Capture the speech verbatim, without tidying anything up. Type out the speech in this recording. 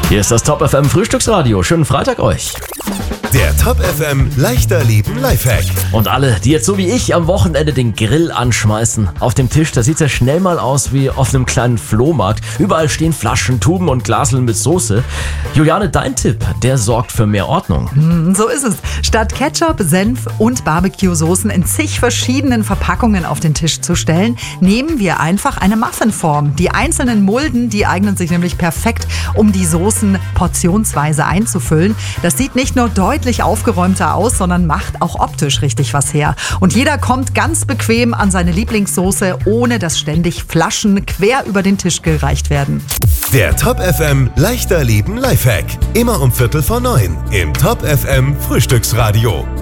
Hier ist das Top F M Frühstücksradio. Schönen Freitag euch. Der Top F M Leichter Leben Lifehack. Und alle, die jetzt so wie ich am Wochenende den Grill anschmeißen. Auf dem Tisch, da sieht's ja schnell mal aus wie auf einem kleinen Flohmarkt. Überall stehen Flaschen, Tuben und Glaseln mit Soße. Juliane, dein Tipp, der sorgt für mehr Ordnung. Mm, so ist es. Statt Ketchup, Senf und Barbecue-Soßen in zig verschiedenen Verpackungen auf den Tisch zu stellen, nehmen wir einfach eine Muffinform. Die einzelnen Mulden, die eignen sich nämlich perfekt, um die Soßen portionsweise einzufüllen. Das sieht nicht nur deutlich aufgeräumter aus, sondern macht auch optisch richtig was her. Und jeder kommt ganz bequem an seine Lieblingssoße, ohne dass ständig Flaschen quer über den Tisch gereicht werden. Der Top F M Leichter Leben Lifehack. Immer um Viertel vor neun im Top F M Frühstücksradio.